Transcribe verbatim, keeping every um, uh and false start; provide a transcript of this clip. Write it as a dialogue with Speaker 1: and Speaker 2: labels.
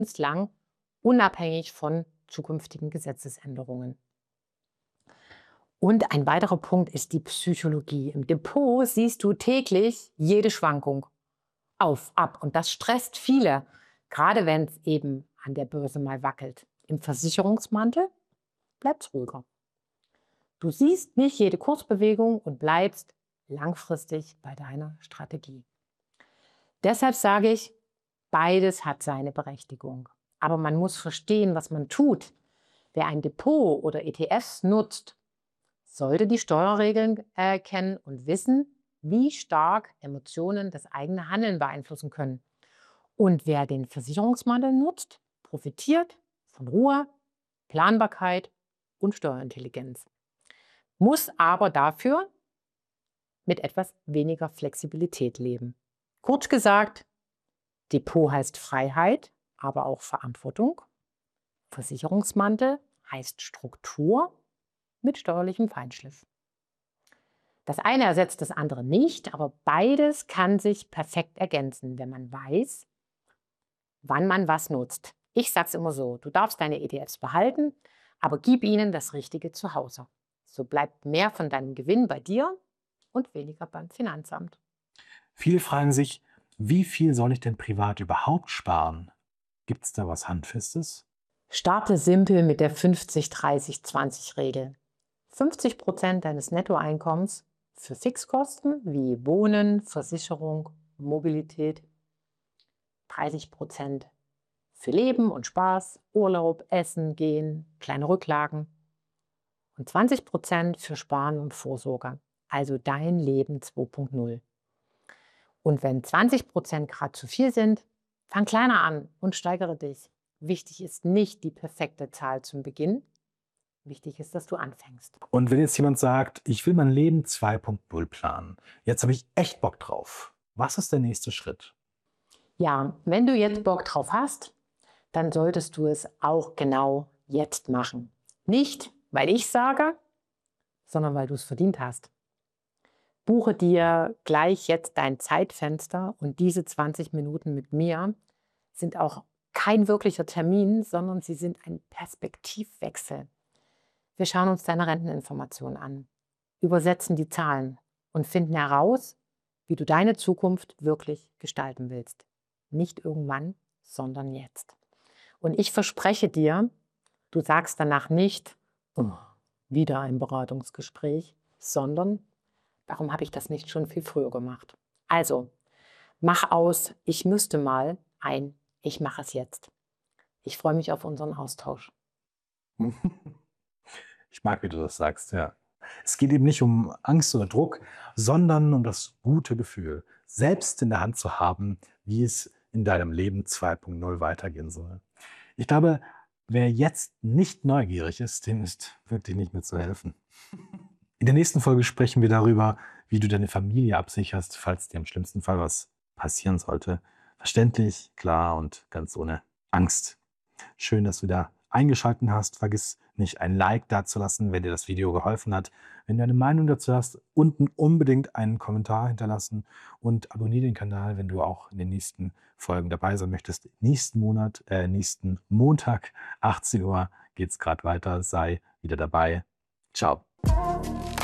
Speaker 1: lebenslang, unabhängig von zukünftigen Gesetzesänderungen. Und ein weiterer Punkt ist die Psychologie. Im Depot siehst du täglich jede Schwankung. Auf, ab. Und das stresst viele, gerade wenn es eben an der Börse mal wackelt. Im Versicherungsmantel bleibt es ruhiger. Du siehst nicht jede Kursbewegung und bleibst langfristig bei deiner Strategie. Deshalb sage ich, beides hat seine Berechtigung. Aber man muss verstehen, was man tut. Wer ein Depot oder E T Fs nutzt, sollte die Steuerregeln äh, kennen und wissen, wie stark Emotionen das eigene Handeln beeinflussen können. Und wer den Versicherungsmantel nutzt, profitiert von Ruhe, Planbarkeit und Steuerintelligenz. Muss aber dafür mit etwas weniger Flexibilität leben. Kurz gesagt, Depot heißt Freiheit, aber auch Verantwortung. Versicherungsmantel heißt Struktur mit steuerlichem Feinschliff. Das eine ersetzt das andere nicht, aber beides kann sich perfekt ergänzen, wenn man weiß, wann man was nutzt. Ich sage es immer so, du darfst deine E T Fs behalten, aber gib ihnen das Richtige zu Hause. So bleibt mehr von deinem Gewinn bei dir und weniger beim Finanzamt.
Speaker 2: Viele fragen sich, wie viel soll ich denn privat überhaupt sparen? Gibt es da was Handfestes?
Speaker 1: Starte simpel mit der fünfzig dreißig zwanzig Regel. fünfzig Prozent deines Nettoeinkommens für Fixkosten wie Wohnen, Versicherung, Mobilität, dreißig Prozent für Leben und Spaß, Urlaub, Essen, Gehen, kleine Rücklagen und zwanzig Prozent für Sparen und Vorsorge, also dein Leben zwei Punkt null. Und wenn zwanzig Prozent gerade zu viel sind, fang kleiner an und steigere dich. Wichtig ist nicht die perfekte Zahl zum Beginn. Wichtig ist, dass du anfängst.
Speaker 2: Und wenn jetzt jemand sagt, ich will mein Leben zwei Punkt null planen, jetzt habe ich echt Bock drauf. Was ist der nächste Schritt?
Speaker 1: Ja, wenn du jetzt Bock drauf hast, dann solltest du es auch genau jetzt machen. Nicht, weil ich sage, sondern weil du es verdient hast. Buche dir gleich jetzt dein Zeitfenster und diese zwanzig Minuten mit mir sind auch kein wirklicher Termin, sondern sie sind ein Perspektivwechsel. Wir schauen uns deine Renteninformationen an, übersetzen die Zahlen und finden heraus, wie du deine Zukunft wirklich gestalten willst. Nicht irgendwann, sondern jetzt. Und ich verspreche dir, du sagst danach nicht, oh, wieder ein Beratungsgespräch, sondern warum habe ich das nicht schon viel früher gemacht? Also, mach aus, ich müsste mal ein, ich mache es jetzt. Ich freue mich auf unseren Austausch.
Speaker 2: Ich mag, wie du das sagst, ja. Es geht eben nicht um Angst oder Druck, sondern um das gute Gefühl, selbst in der Hand zu haben, wie es in deinem Leben zwei Punkt null weitergehen soll. Ich glaube, wer jetzt nicht neugierig ist, dem ist wirklich nicht mehr zu helfen. In der nächsten Folge sprechen wir darüber, wie du deine Familie absicherst, falls dir im schlimmsten Fall was passieren sollte. Verständlich, klar und ganz ohne Angst. Schön, dass du da eingeschaltet hast. Vergiss nicht, ein Like dazulassen, wenn dir das Video geholfen hat. Wenn du eine Meinung dazu hast, unten unbedingt einen Kommentar hinterlassen und abonniere den Kanal, wenn du auch in den nächsten Folgen dabei sein möchtest. Nächsten Monat, äh, nächsten Montag, achtzehn Uhr geht es gerade weiter. Sei wieder dabei. Ciao.